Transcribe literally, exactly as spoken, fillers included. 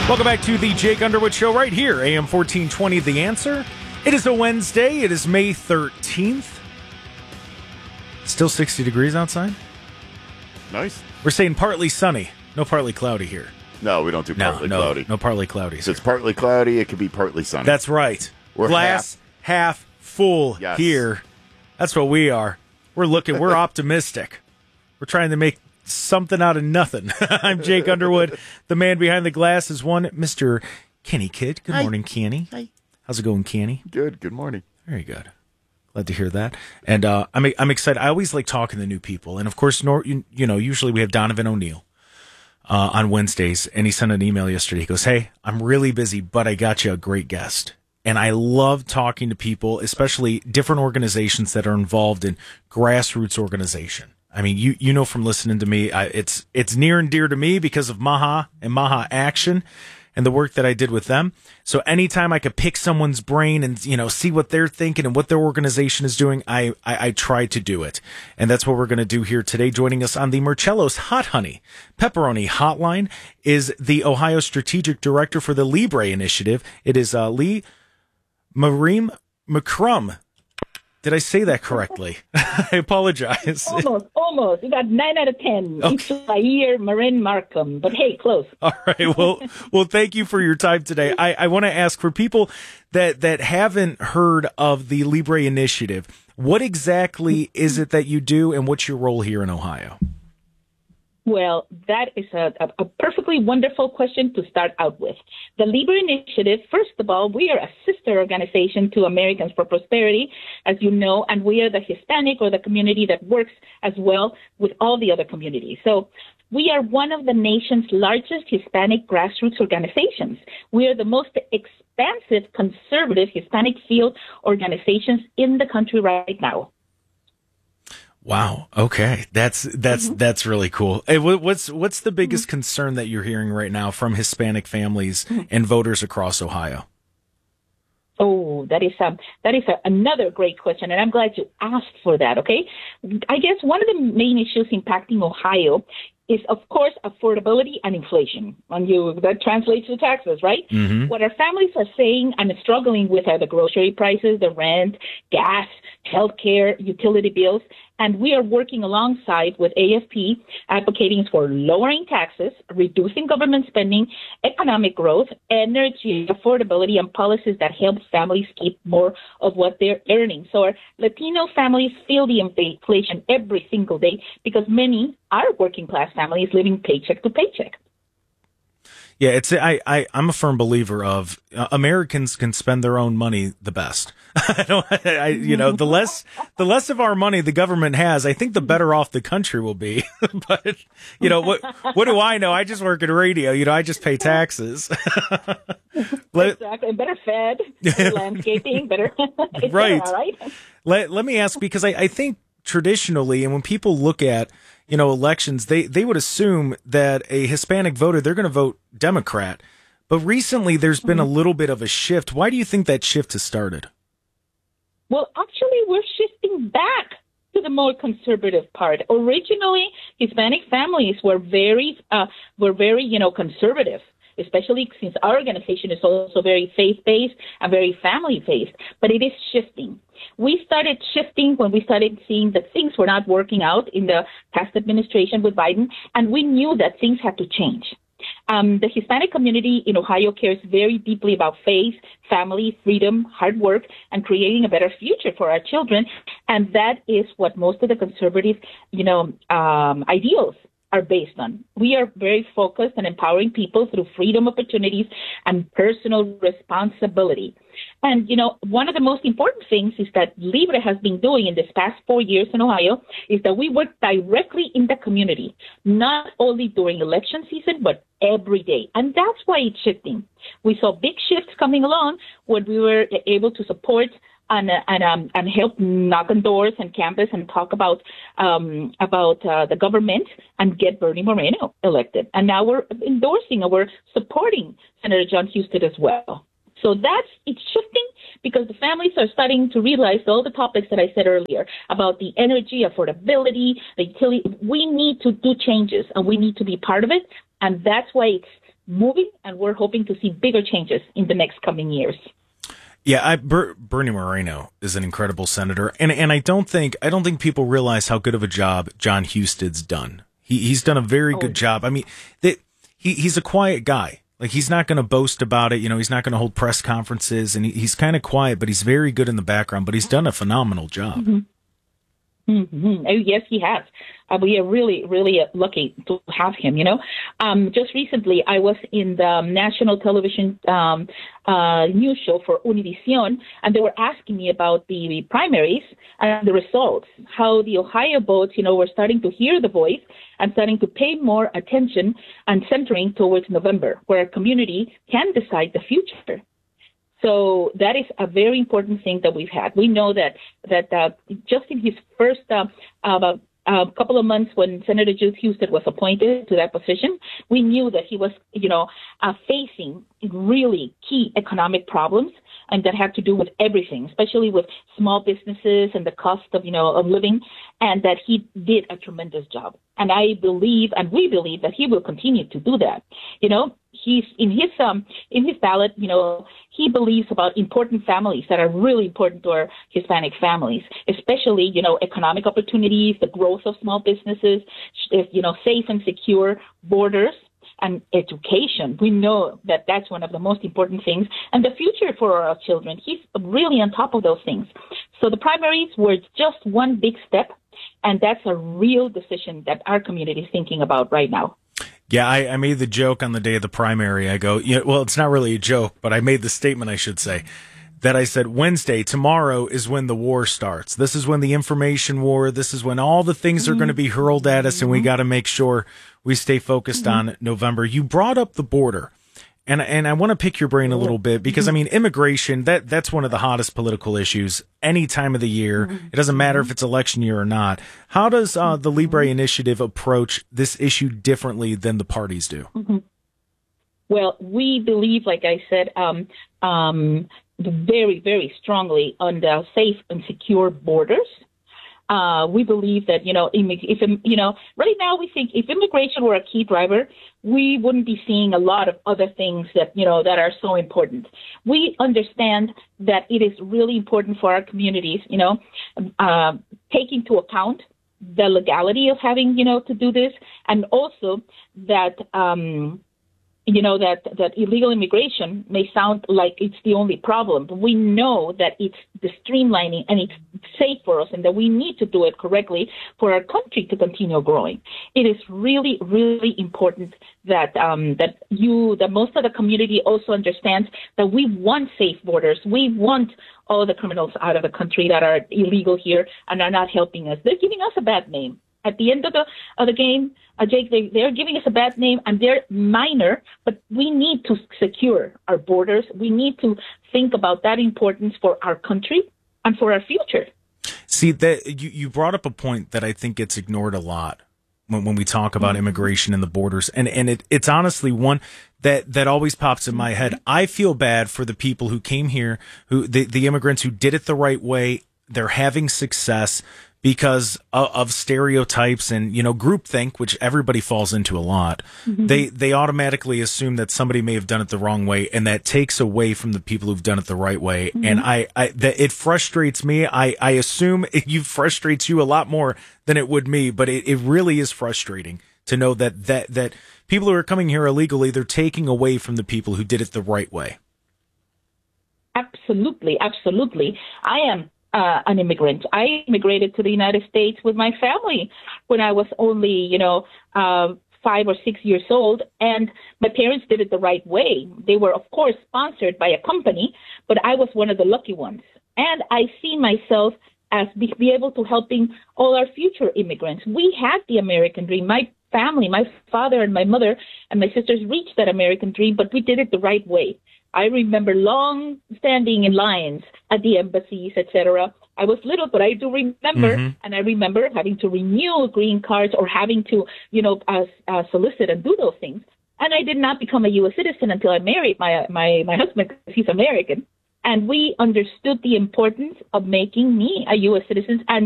Welcome back to the Jake Underwood Show right here, A M fourteen twenty, The Answer. It is a Wednesday. It is May thirteenth. Still sixty degrees outside. Nice. We're saying partly sunny, no partly cloudy here. No, we don't do No, partly no, cloudy. no partly cloudy. If it's partly cloudy, it could be partly sunny. That's right. We're Glass half, half full Yes. here. That's what we are. We're looking, we're optimistic. We're trying to make something out of nothing. I'm Jake Underwood. The man behind the glass is one Mister Kenny Kidd. Good Hi. morning, Kenny. Hi. How's it going, Kenny? Good. Good morning. Very good. Glad to hear that. And uh, I'm I'm excited. I always like talking to new people. And, of course, nor, you, you know, usually we have Donovan O'Neill uh, on Wednesdays. And he sent an email yesterday. He goes, hey, I'm really busy, but I got you a great guest. And I love talking to people, especially different organizations that are involved in grassroots organization. I mean, you you know from listening to me, I, it's it's near and dear to me because of Maha and Maha Action and the work that I did with them. So anytime I could pick someone's brain and, you know, see what they're thinking and what their organization is doing, I, I, I try to do it. And that's what we're going to do here today. Joining us on the Marcello's Hot Honey Pepperoni Hotline is the Ohio Strategic Director for the Libre Initiative. It is uh, Lee Mareem McCrum. Did I say that correctly? I apologize. Almost, almost. You got nine out of ten. Okay. It's Zaire Marin Markham. But hey, close. All right. Well, well, thank you for your time today. I, I want to ask for people that, that haven't heard of the Libre Initiative, what exactly is it that you do and what's your role here in Ohio? Well, that is a, a, a perfectly wonderful question to start out with. The Libre Initiative, first of all, we are a sister organization to Americans for Prosperity, as you know, and we are the Hispanic or the community that works as well with all the other communities. So we are one of the nation's largest Hispanic grassroots organizations. We are the most expansive conservative Hispanic field organizations in the country right now. Wow. Okay. That's, that's, Mm-hmm. that's really cool. Hey, what- what's, what's the biggest mm-hmm. concern that you're hearing right now from Hispanic families mm-hmm. and voters across Ohio? Oh, that is um, that is a, another great question, and I'm glad you asked for that, okay? I guess one of the main issues impacting Ohio is, of course, affordability and inflation. And you, that translates to taxes, right? Mm-hmm. What our families are saying and struggling with are the grocery prices, the rent, gas, healthcare, utility bills. And we are working alongside with A F P, advocating for lowering taxes, reducing government spending, economic growth, energy affordability, and policies that help families keep more of what they're earning. So our Latino families feel the inflation every single day because many are working class families living paycheck to paycheck. Yeah, it's I, I I'm a firm believer of uh, Americans can spend their own money the best. I don't, I, you know, the less the less of our money the government has, I think the better off the country will be. But you know what? What do I know? I just work in radio. You know, I just pay taxes. Let, exactly, better fed, better landscaping, better. Right. All right. Let Let me ask because I, I think traditionally, and when people look at you know, elections, they, they would assume that a Hispanic voter, they're going to vote Democrat. But recently, there's been a little bit of a shift. Why do you think that shift has started? Well, actually, we're shifting back to the more conservative part. Originally, Hispanic families were very, uh, were very, you know, conservative, especially since our organization is also very faith-based and very family-based. But it is shifting. We started shifting when we started seeing that things were not working out in the past administration with Biden, and we knew that things had to change. Um, the Hispanic community in Ohio cares very deeply about faith, family, freedom, hard work, and creating a better future for our children. And that is what most of the conservative, you know, um, ideals are based on. We are very focused on empowering people through freedom, opportunities, and personal responsibility. And, you know, one of the most important things is that Libre has been doing in this past four years in Ohio is that we work directly in the community, not only during election season, but every day. And that's why it's shifting. We saw big shifts coming along when we were able to support and and um, and help knock on doors and campus and talk about um, about uh, the government and get Bernie Moreno elected. And now we're endorsing and we're supporting Senator John Husted as well. So that's, it's shifting because the families are starting to realize all the topics that I said earlier about the energy, affordability, the utility. We need to do changes and we need to be part of it. And that's why it's moving, and we're hoping to see bigger changes in the next coming years. Yeah, I, Ber, Bernie Moreno is an incredible senator, and and I don't think I don't think people realize how good of a job John Husted's done. He he's done a very oh. good job. I mean, they, he he's a quiet guy. Like, he's not going to boast about it. You know, he's not going to hold press conferences, and he, he's kind of quiet, but he's very good in the background. But he's done a phenomenal job. Mm-hmm. Mm-hmm. Oh, yes, he has. Uh, we are really, really lucky to have him, you know. Um, just recently, I was in the national television um, uh, news show for Univision, and they were asking me about the primaries and the results, how the Ohio votes, you know, were starting to hear the voice and starting to pay more attention and centering towards November, where a community can decide the future. So that is a very important thing that we've had. We know that that uh, just in his first uh, uh, uh, couple of months when Senator Jude Husted was appointed to that position, we knew that he was, you know, uh, facing really key economic problems, and that had to do with everything, especially with small businesses and the cost of, you know, of living, and that he did a tremendous job. And I believe, and we believe, that he will continue to do that. You know, he's in his um in his ballot, you know, he believes about important families that are really important to our Hispanic families, especially, you know, economic opportunities, the growth of small businesses, you know, safe and secure borders, and education. We know that that's one of the most important things, and the future for our children. He's really on top of those things. So the primaries were just one big step, and that's a real decision that our community is thinking about right now. Yeah, I, I made the joke on the day of the primary. I go, you know, well, it's not really a joke, but I made the statement, I should say, that I said, Wednesday, tomorrow is when the war starts. This is when the information war, this is when all the things mm-hmm. are going to be hurled at us, and we got to make sure we stay focused mm-hmm. on November. You brought up the border, and and I want to pick your brain a little bit, because, I mean, immigration, that that's one of the hottest political issues any time of the year. Mm-hmm. It doesn't matter if it's election year or not. How does uh, the Libre Initiative approach this issue differently than the parties do? Mm-hmm. Well, we believe, like I said, um, um, very, very strongly on the safe and secure borders. Uh, we believe that, you know, if, you know, right now we think if immigration were a key driver, we wouldn't be seeing a lot of other things that, you know, that are so important. We understand that it is really important for our communities, you know, uh, take into account the legality of having, you know, to do this, and also that, um, you know, that, that illegal immigration may sound like it's the only problem, but we know that it's the streamlining and it's safe for us, and that we need to do it correctly for our country to continue growing. It is really, really important that um, that you, that most of the community also understands that we want safe borders. We want all the criminals out of the country that are illegal here and are not helping us. They're giving us a bad name. At the end of the of the game, uh, Jake, they, they're giving us a bad name, and they're minor, but we need to secure our borders. We need to think about that importance for our country and for our future. See, that you, you brought up a point that I think gets ignored a lot when, when we talk about mm-hmm. immigration and the borders, and, and it, it's honestly one that, that always pops in my head. I feel bad for the people who came here, who the, the immigrants who did it the right way. They're having success because of, of stereotypes and, you know, groupthink, which everybody falls into a lot. Mm-hmm. They they automatically assume that somebody may have done it the wrong way, and that takes away from the people who've done it the right way. Mm-hmm. And I, I that it frustrates me. I, I assume it you frustrates you a lot more than it would me, but it, it really is frustrating to know that, that that people who are coming here illegally, they're taking away from the people who did it the right way. Absolutely, absolutely. I am Uh, an immigrant. I immigrated to the United States with my family when I was only, you know, uh, five or six years old, and my parents did it the right way. They were, of course, sponsored by a company, but I was one of the lucky ones. And I see myself as be, be able to helping all our future immigrants. We had the American dream. My family, my father and my mother and my sisters reached that American dream, but we did it the right way. I remember long standing in lines at the embassies, et cetera. I was little, but I do remember, mm-hmm. and I remember having to renew green cards or having to, you know, uh, uh, solicit and do those things. And I did not become a U S citizen until I married my my my husband, because he's American. And we understood the importance of making me a U S citizen and